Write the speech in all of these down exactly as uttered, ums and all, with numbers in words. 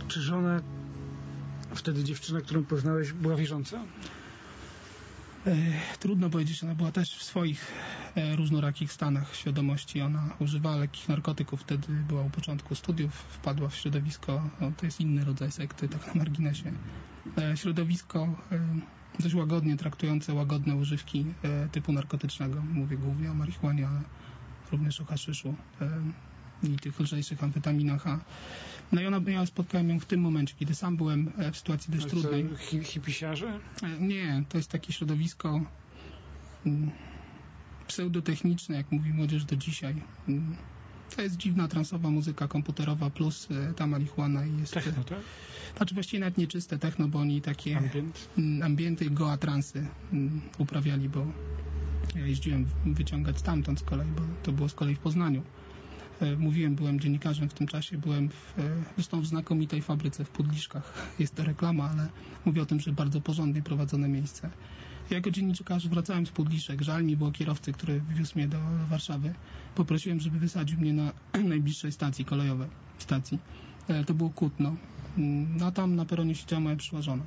Czy żona, wtedy dziewczyna, którą poznałeś, była wierząca? E, trudno powiedzieć, ona była też w swoich e, różnorakich stanach świadomości. Ona używała lekkich narkotyków, wtedy była u początku studiów, wpadła w środowisko, no, to jest inny rodzaj sekty, tak na marginesie. E, środowisko e, dość łagodnie traktujące łagodne używki e, typu narkotycznego. Mówię głównie o marihuanie, ale również o haszyszu e, i tych lżejszych amfetaminach. A, no i ona, ja spotkałem ją w tym momencie, kiedy sam byłem w sytuacji dość trudnej. To hi, hipisiarze? Nie, to jest takie środowisko mm, pseudotechniczne, jak mówi młodzież do dzisiaj. Mm, to jest dziwna transowa muzyka komputerowa plus e, ta marihuana i jest... Techno, tak? Znaczy właściwie nawet nieczyste techno, bo oni takie Ambient? Mm, ambienty i goa transy mm, uprawiali, bo ja jeździłem wyciągać stamtąd z kolei, bo to było z kolei w Poznaniu. Mówiłem, byłem dziennikarzem w tym czasie, byłem w, zresztą w znakomitej fabryce w Pudliszkach. Jest to reklama, ale mówię o tym, że bardzo porządnie prowadzone miejsce. Ja jako dziennikarz wracałem z Pudliszek. Żal mi było kierowcy, który wiózł mnie do Warszawy. Poprosiłem, żeby wysadził mnie na najbliższej stacji kolejowej. Stacji. To było Kutno. No a tam na peronie siedziała moja przyłożona.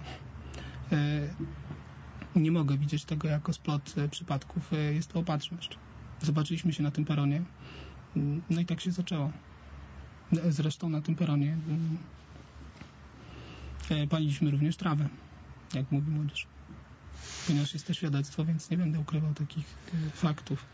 Nie mogę widzieć tego jako splot przypadków. Jest to opatrzność. Zobaczyliśmy się na tym peronie. No i tak się zaczęło. Zresztą na tym peronie paliliśmy również trawę, jak mówi młodzież. Ponieważ jest to świadectwo, więc nie będę ukrywał takich faktów.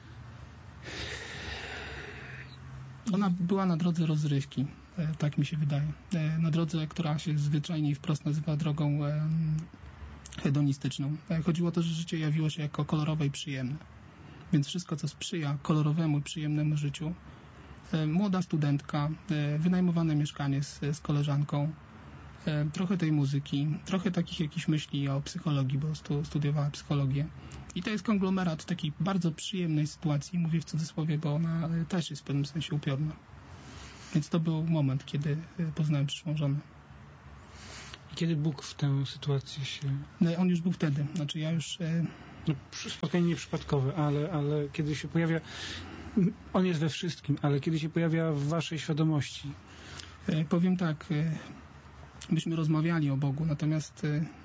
Ona była na drodze rozrywki, tak mi się wydaje. Na drodze, która się zwyczajnie i wprost nazywa drogą hedonistyczną. Chodziło o to, że życie jawiło się jako kolorowe i przyjemne. Więc wszystko, co sprzyja kolorowemu i przyjemnemu życiu. Młoda studentka, wynajmowane mieszkanie z, z koleżanką, trochę tej muzyki, trochę takich jakichś myśli o psychologii, bo stu, studiowała psychologię. I to jest konglomerat takiej bardzo przyjemnej sytuacji, mówię w cudzysłowie, bo ona też jest w pewnym sensie upiorna. Więc to był moment, kiedy poznałem przyszłą żonę. I kiedy Bóg w tę sytuację się... No, on już był wtedy, znaczy ja już... No, spotkanie nieprzypadkowe, ale, ale kiedy się pojawia... On jest we wszystkim, ale kiedy się pojawia w waszej świadomości? Powiem tak, myśmy rozmawiali o Bogu, natomiast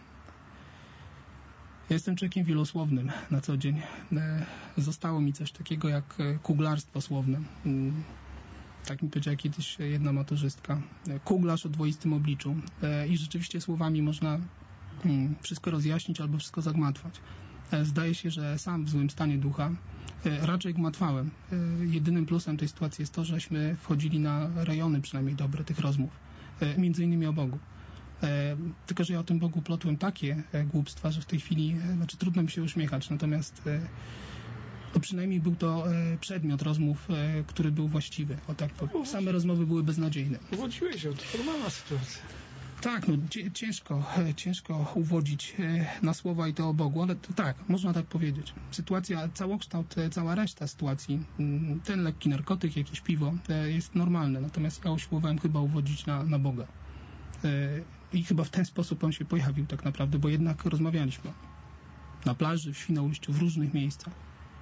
ja jestem człowiekiem wielosłownym na co dzień. Zostało mi coś takiego jak kuglarstwo słowne. Tak mi powiedziała kiedyś jedna maturzystka. Kuglarz o dwoistym obliczu. I rzeczywiście słowami można wszystko rozjaśnić albo wszystko zagmatwać. Zdaje się, że sam w złym stanie ducha raczej gmatwałem. Jedynym plusem tej sytuacji jest to, żeśmy wchodzili na rejony przynajmniej dobre tych rozmów. Między innymi o Bogu. Tylko, że ja o tym Bogu plotłem takie głupstwa, że w tej chwili, znaczy trudno mi się uśmiechać, natomiast to przynajmniej był to przedmiot rozmów, który był właściwy. O tak, same rozmowy były beznadziejne. Uwodziłeś się, to normalna sytuacja. Tak, no ciężko, ciężko uwodzić na słowa i to o Bogu, ale to tak, można tak powiedzieć. Sytuacja, całokształt, cała reszta sytuacji, ten lekki narkotyk, jakieś piwo, jest normalne, natomiast ja usiłowałem chyba uwodzić na, na Boga. I chyba w ten sposób on się pojawił tak naprawdę, bo jednak rozmawialiśmy na plaży, w Świnoujściu, w różnych miejscach.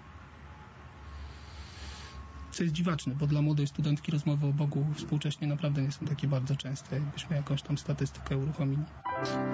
Co jest dziwaczne, bo dla młodej studentki rozmowy o Bogu współcześnie naprawdę nie są takie bardzo częste, jakbyśmy jakąś tam statystykę uruchomili.